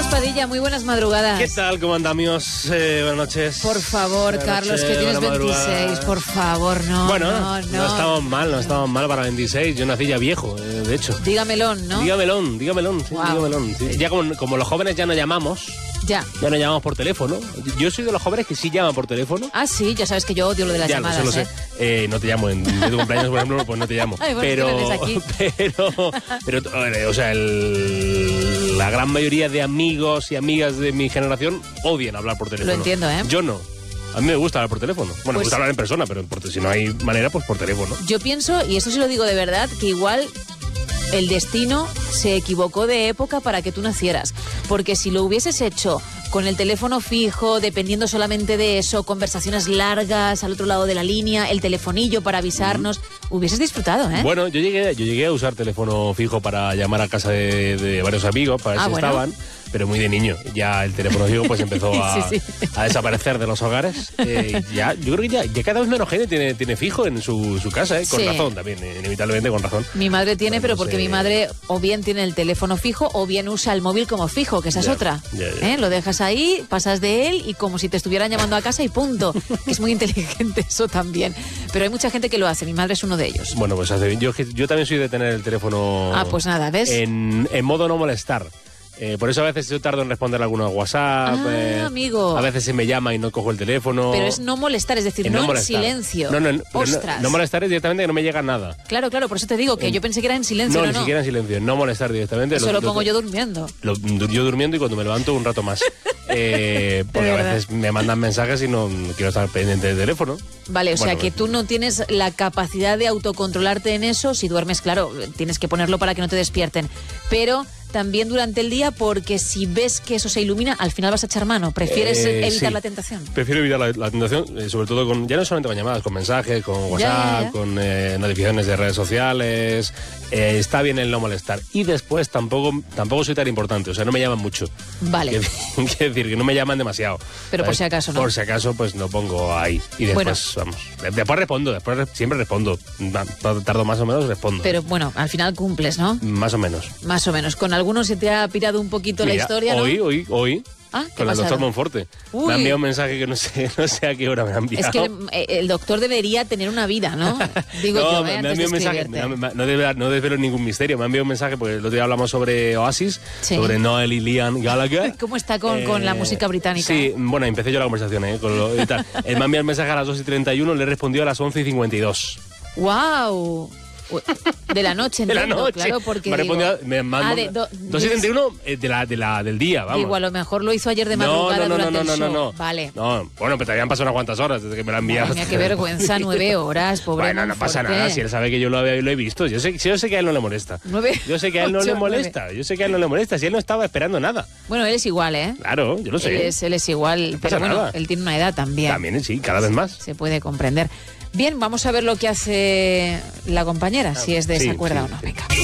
Carlos Padilla, muy buenas madrugadas. ¿Qué tal? ¿Cómo andamos? Buenas noches. Por favor, buenas Carlos, noches, que tienes 26, por favor, no. Bueno, no estamos mal para 26. Yo nací ya viejo, de hecho. Dígamelón, ¿no? Dígamelón, sí, wow. dígamelón. Sí. Ya como los jóvenes ya no llamamos. Ya no llamamos por teléfono. Yo soy de los jóvenes que sí llaman por teléfono. Ah, sí, ya sabes que yo odio lo de las llamadas. Ya lo sé. No te llamo en tu cumpleaños, por ejemplo, pues no te llamo. Ay, bueno, pero, o sea, la gran mayoría de amigos y amigas de mi generación odian hablar por teléfono. Lo entiendo, ¿eh? Yo no. A mí me gusta hablar por teléfono. Bueno, me gusta hablar en persona, pero si no hay manera, pues por teléfono. Yo pienso, y esto sí lo digo de verdad, que igual el destino se equivocó de época para que tú nacieras. Porque si lo hubieses hecho con el teléfono fijo, dependiendo solamente de eso, conversaciones largas al otro lado de la línea, el telefonillo para avisarnos, hubieses disfrutado, ¿eh? Bueno, yo llegué a usar teléfono fijo para llamar a casa de varios amigos, para ver si estaban, pero muy de niño. Ya el teléfono fijo pues empezó a desaparecer de los hogares. Yo creo que ya cada vez menos gente tiene fijo en su casa, con razón también, inevitablemente con razón. Mi madre tiene, pero porque mi madre o bien tiene el teléfono fijo o bien usa el móvil como fijo, que esa es otra. Lo dejas ahí, pasas de él y como si te estuvieran llamando a casa y punto. Es muy inteligente eso también. Pero hay mucha gente que lo hace, mi madre es uno de ellos. Bueno, pues yo también soy de tener el teléfono... Ah, pues nada, ¿ves? En modo no molestar. Por eso a veces yo tardo en responder algunos WhatsApp. Amigo. A veces se me llama y no cojo el teléfono. Pero es no molestar, es decir, no en silencio. No molestar es directamente que no me llega nada. Claro, por eso te digo que yo pensé que era en silencio. No, ni siquiera en silencio, no molestar directamente. Eso lo pongo yo durmiendo. Yo durmiendo y cuando me levanto un rato más. Porque a veces me mandan mensajes y no quiero estar pendiente del teléfono. Vale, o sea que tú no tienes la capacidad de autocontrolarte en eso. Si duermes, claro, tienes que ponerlo para que no te despierten. Pero también durante el día, porque si ves que eso se ilumina, al final vas a echar mano. ¿Prefieres evitar la tentación? Prefiero evitar la tentación, sobre todo ya no solamente con llamadas, con mensajes, con WhatsApp, con notificaciones de redes sociales. Está bien el no molestar. Y después tampoco soy tan importante, o sea, no me llaman mucho. Vale. Quiero decir, que no me llaman demasiado. Pero por si acaso, ¿no? Por si acaso, pues lo pongo ahí. Y después, después respondo, siempre respondo. Tardo más o menos, respondo. Pero bueno, al final cumples, ¿no? Más o menos. Más o menos. Con algunos se te ha pirado un poquito la historia, ¿no? Hoy. Con el doctor Monforte. Me ha enviado un mensaje que no sé a qué hora me ha enviado. Es que el doctor debería tener una vida, ¿no? Digo yo, me ha enviado un mensaje. No desvelo ningún misterio. Me ha enviado un mensaje porque el otro día hablamos sobre Oasis, sobre Noel y Liam Gallagher. ¿Cómo está con la música británica? Sí, bueno, empecé yo la conversación, y tal. Él me ha enviado el mensaje a las 2:31, le he respondido a las 11:52. ¡Guau! De la noche, entiendo, de la noche. Claro, porque me manda 2:31 del día, vamos. Digo, a lo mejor lo hizo ayer de madrugada durante el show. No. Vale. No, bueno, pero te habían pasado unas cuantas horas desde que me lo ha enviado. Mira, qué vergüenza, 9 horas, pobre Bueno, no pasa nada, si él sabe que yo lo he visto. Yo sé que a él no le molesta. 9, yo sé que a él no le molesta. 9. Yo sé que a él no le molesta, si él no estaba esperando nada. Bueno, él es igual, ¿eh? Claro, yo lo sé. Él es igual, pero bueno, nada. Él tiene una edad también. También, sí, cada vez más. Se puede comprender. Bien, vamos a ver lo que hace la compañera, si es de esa cuerda o no. Venga.